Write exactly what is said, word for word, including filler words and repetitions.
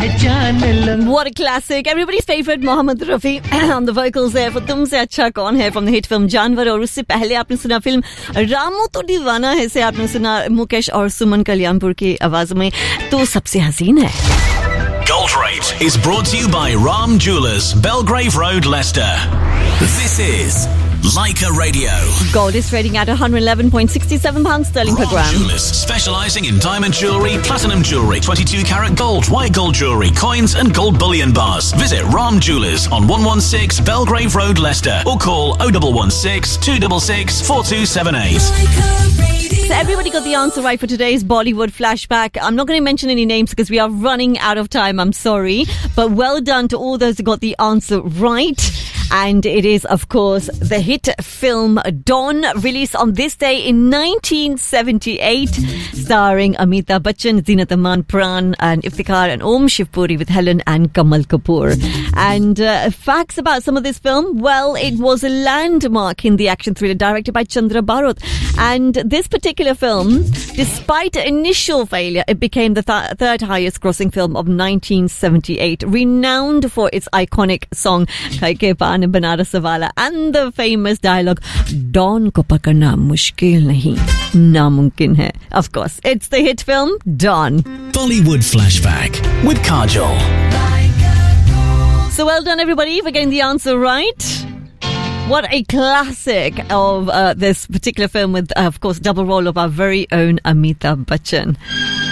What a classic. Everybody's favorite Mohammed Rafi on the vocals there for Tumse Acha Kaun Hai from the hit film Janwar. और उससे पहले आपने सुना film Ramu तो दीवाना है से आपने सुना मुकेश और सुमन कल्याणपुर की आवाज में तो सबसे हसीन है. Gold Rate is brought to you by Ram Jewelers, Belgrave Road, Leicester. This is Leica Radio. Gold is trading at one hundred eleven point six seven pounds sterling Ram per gram. Jewelers, specialising in diamond jewellery, platinum jewellery, twenty-two carat gold, white gold jewellery, coins and gold bullion bars. Visit Ram Jewelers on one one six Belgrave Road, Leicester, or call oh one one six, two six six, four two seven eight. So everybody got the answer right for today's Bollywood flashback. I'm not going to mention any names because we are running out of time. I'm sorry. But well done to all those who got the answer right. And it is, of course, the hit film Dawn, released on this day in nineteen seventy-eight, starring Amitabh Bachchan, Zeenat Aman, Pran, and Iftikhar, and Om Shivpuri with Helen and Kamal Kapoor. And uh, facts about some of this film, well, it was a landmark in the action thriller directed by Chandra Bharat. And this particular film, despite initial failure, it became the th- third highest grossing film of nineteen seventy-eight, renowned for its iconic song, Kai Ke Paan Banaras Wala, and the famous dialogue, Dawn ko pakarna mushkil nahi, namumkin hai. Of course, it's the hit film, Dawn. Bollywood Flashback with Kajol. So well done, everybody, for getting the answer right. What a classic of uh, this particular film with, uh, of course, double role of our very own Amitabh Bachchan.